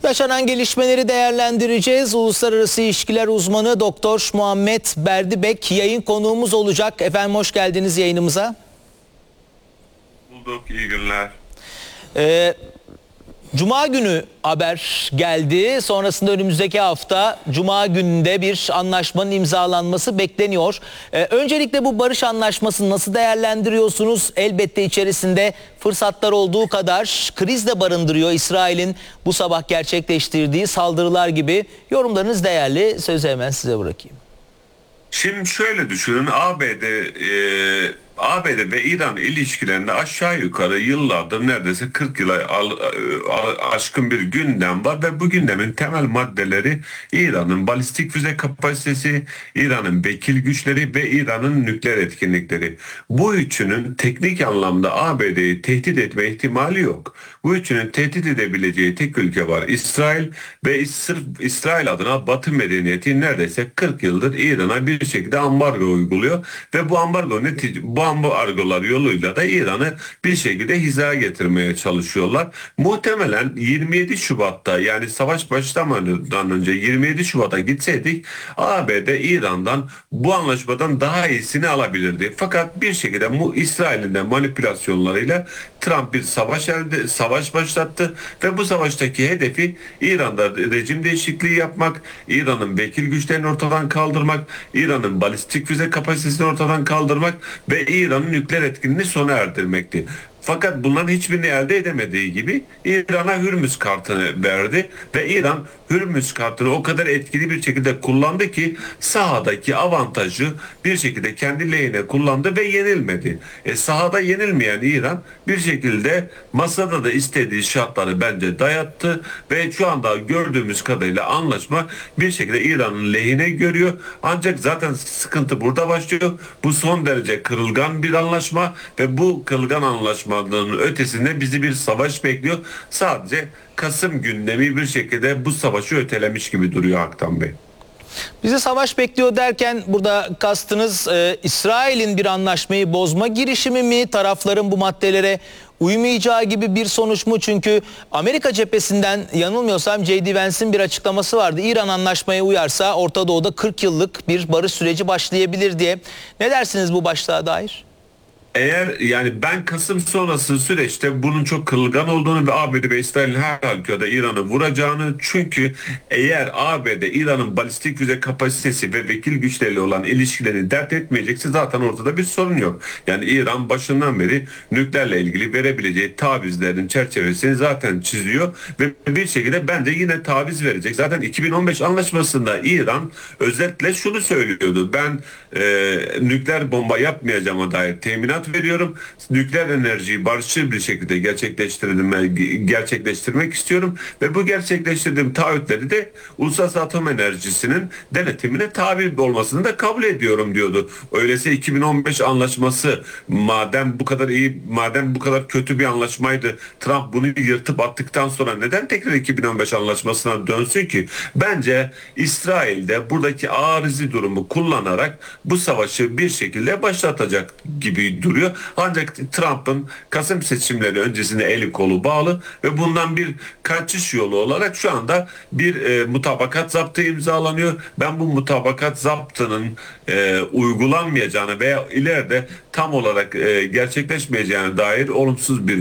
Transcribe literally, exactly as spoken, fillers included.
Yaşanan gelişmeleri değerlendireceğiz. Uluslararası İlişkiler uzmanı Doktor Muhammed Berdibek yayın konuğumuz olacak. Efendim hoş geldiniz yayınımıza. Bulduk, iyi günler. Ee, Cuma günü haber geldi. Sonrasında önümüzdeki hafta Cuma gününde bir anlaşmanın imzalanması bekleniyor. Ee, öncelikle bu barış anlaşmasını nasıl değerlendiriyorsunuz? Elbette içerisinde fırsatlar olduğu kadar kriz de barındırıyor. İsrail'in bu sabah gerçekleştirdiği saldırılar gibi. Yorumlarınız değerli. Sözü hemen size bırakayım. Şimdi şöyle düşünün, A B D e, A B D ve İran ilişkilerinde aşağı yukarı yıllardır neredeyse kırk yıla al, al, aşkın bir gündem var ve bu gündemin temel maddeleri İran'ın balistik füze kapasitesi, İran'ın vekil güçleri ve İran'ın nükleer etkinlikleri. Bu üçünün teknik anlamda A B D'yi tehdit etme ihtimali yok. Bu üçünün tehdit edebileceği tek ülke var, İsrail, ve sırf İsrail adına Batı medeniyeti neredeyse kırk yıldır İran'a bir şekilde ambargo uyguluyor ve bu ambargo netice bu ambargolar yoluyla da İran'ı bir şekilde hizaya getirmeye çalışıyorlar. Muhtemelen yirmi yedi Şubat'ta, yani savaş başlamadan önce yirmi yedi Şubat'a gitseydik A B D İran'dan bu anlaşmadan daha iyisini alabilirdi. Fakat bir şekilde bu İsrail'in de manipülasyonlarıyla Trump bir savaş elde savaş başlattı ve bu savaştaki hedefi İran'da rejim değişikliği yapmak, İran'ın vekil güçlerini ortadan kaldırmak, İran'ın balistik füze kapasitesini ortadan kaldırmak ve İran'ın nükleer etkinliğini sona erdirmekti. Fakat bunların hiçbirini elde edemediği gibi İran'a Hürmüz kartını verdi ve İran Hürmüz kartını o kadar etkili bir şekilde kullandı ki sahadaki avantajı bir şekilde kendi lehine kullandı ve yenilmedi. E, sahada yenilmeyen İran bir şekilde masada da istediği şartları bence dayattı ve şu anda gördüğümüz kadarıyla anlaşma bir şekilde İran'ın lehine görüyor. Ancak zaten sıkıntı burada başlıyor. Bu son derece kırılgan bir anlaşma ve bu kırılgan anlaşma ötesinde bizi bir savaş bekliyor. Sadece Kasım gündemi bir şekilde bu savaşı ötelemiş gibi duruyor Haktan Bey. Bizi savaş bekliyor derken burada kastınız e, İsrail'in bir anlaşmayı bozma girişimi mi? Tarafların bu maddelere uymayacağı gibi bir sonuç mu? Çünkü Amerika cephesinden yanılmıyorsam J D Vance'in bir açıklaması vardı. İran anlaşmaya uyarsa Orta Doğu'da kırk yıllık bir barış süreci başlayabilir diye. Ne dersiniz bu başlığa dair? Eğer yani ben Kasım sonrası süreçte bunun çok kırılgan olduğunu ve A B D ve İsrail'in her halükarda İran'ı vuracağını, çünkü eğer A B D İran'ın balistik füze kapasitesi ve vekil güçleriyle olan ilişkilerini dert etmeyecekse zaten ortada bir sorun yok. Yani İran başından beri nükleerle ilgili verebileceği tavizlerin çerçevesini zaten çiziyor ve bir şekilde bence yine taviz verecek. Zaten iki bin on beş anlaşmasında İran özetle şunu söylüyordu: ben e, nükleer bomba yapmayacağıma dair teminat veriyorum. Nükleer enerjiyi barışçıl bir şekilde gerçekleştirmek istiyorum ve bu gerçekleştirdiğim taahhütleri de Uluslararası Atom Enerjisi'nin denetimine tabi olmasını da kabul ediyorum diyordu. Öyleyse iki bin on beş anlaşması madem bu kadar iyi, madem bu kadar kötü bir anlaşmaydı, Trump bunu yırtıp attıktan sonra neden tekrar iki bin on beş anlaşmasına dönsün ki? Bence İsrail'de buradaki arizi durumu kullanarak bu savaşı bir şekilde başlatacak gibi duruyor. Ancak Trump'ın Kasım seçimleri öncesinde eli kolu bağlı ve bundan bir kaçış yolu olarak şu anda bir e, mutabakat zaptı imzalanıyor. Ben bu mutabakat zaptının e, uygulanmayacağını veya ileride tam olarak e, gerçekleşmeyeceğine dair olumsuz bir